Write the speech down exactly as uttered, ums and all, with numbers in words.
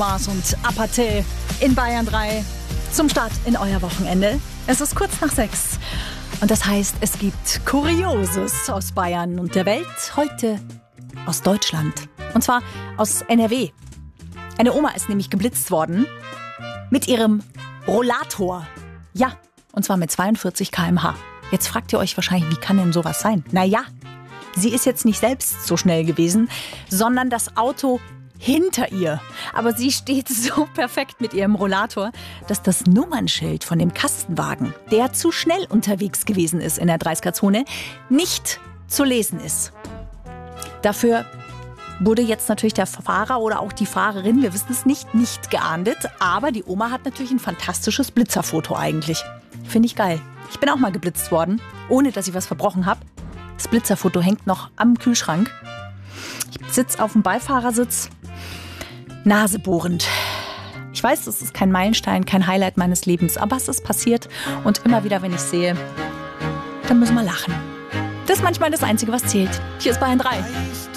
Spaß und Apathy in Bayern drei zum Start in euer Wochenende. Es ist kurz nach sechs und das heißt, es gibt Kurioses aus Bayern und der Welt, heute aus Deutschland. Und zwar aus N R W. Eine Oma ist nämlich geblitzt worden mit ihrem Rollator. Ja, und zwar mit zweiundvierzig Kilometer pro Stunde. Jetzt fragt ihr euch wahrscheinlich, wie kann denn sowas sein? Naja, sie ist jetzt nicht selbst so schnell gewesen, sondern das Auto hinter ihr. Aber sie steht so perfekt mit ihrem Rollator, dass das Nummernschild von dem Kastenwagen, der zu schnell unterwegs gewesen ist in der dreißiger-Zone, nicht zu lesen ist. Dafür wurde jetzt natürlich der Fahrer oder auch die Fahrerin, wir wissen es nicht, nicht geahndet. Aber die Oma hat natürlich ein fantastisches Blitzerfoto eigentlich. Finde ich geil. Ich bin auch mal geblitzt worden, ohne dass ich was verbrochen habe. Das Blitzerfoto hängt noch am Kühlschrank. Ich sitze auf dem Beifahrersitz, nasebohrend. Ich weiß, das ist kein Meilenstein, kein Highlight meines Lebens, aber es ist passiert. Und immer wieder, wenn ich sehe, dann müssen wir lachen. Das ist manchmal das Einzige, was zählt. Hier ist Bayern drei.